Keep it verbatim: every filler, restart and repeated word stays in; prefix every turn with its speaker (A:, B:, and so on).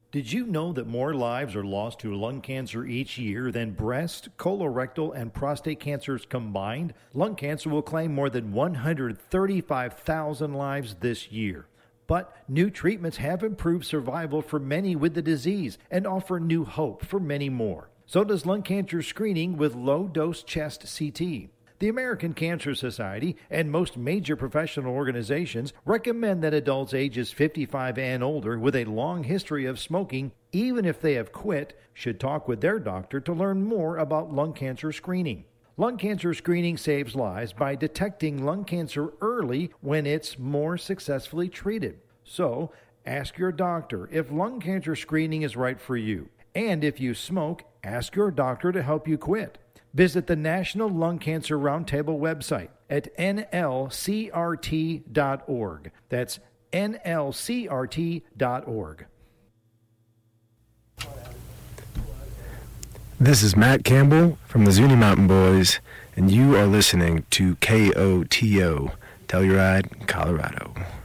A: Did you know that more lives are lost to lung cancer each year than breast, colorectal, and prostate cancers combined? Lung cancer will claim more than one hundred thirty-five thousand lives this year. But new treatments have improved survival for many with the disease and offer new hope for many more. So does lung cancer screening with low-dose chest C T. The American Cancer Society and most major professional organizations recommend that adults ages fifty-five and older with a long history of smoking, even if they have quit, should talk with their doctor to learn more about lung cancer screening. Lung cancer screening saves lives by detecting lung cancer early when it's more successfully treated. So, ask your doctor if lung cancer screening is right for you. And if you smoke, ask your doctor to help you quit. Visit the National Lung Cancer Roundtable website at N L C R T dot org. That's N L C R T dot org.
B: This is Matt Campbell from the Zuni Mountain Boys, and you are listening to K O T O, Telluride, Colorado.